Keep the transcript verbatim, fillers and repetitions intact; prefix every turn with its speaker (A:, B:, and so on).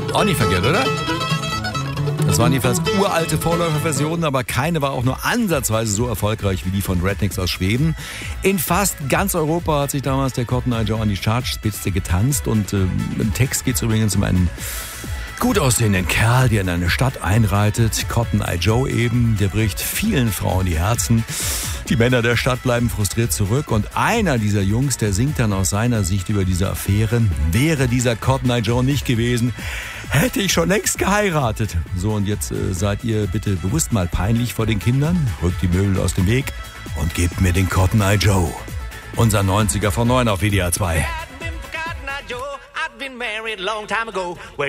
A: Auch nicht verkehrt, oder? Das waren jedenfalls uralte Vorläuferversionen, aber keine war auch nur ansatzweise so erfolgreich wie die von Rednecks aus Schweden. In fast ganz Europa hat sich damals der Cotton Eye Joe an die Chartspitze getanzt und äh, im Text geht es übrigens um einen gut aussehenden Kerl, der in eine Stadt einreitet. Cotton Eye Joe eben, der bricht vielen Frauen die Herzen. Die Männer der Stadt bleiben frustriert zurück und einer dieser Jungs, der singt dann aus seiner Sicht über diese Affäre. Wäre dieser Cotton Eye Joe nicht gewesen, hätte ich schon längst geheiratet. So, und jetzt äh, seid ihr bitte bewusst mal peinlich vor den Kindern, rückt die Möbel aus dem Weg und gebt mir den Cotton Eye Joe. Unser neunziger von neun auf W D R zwei.
B: Been married a long time ago. Well,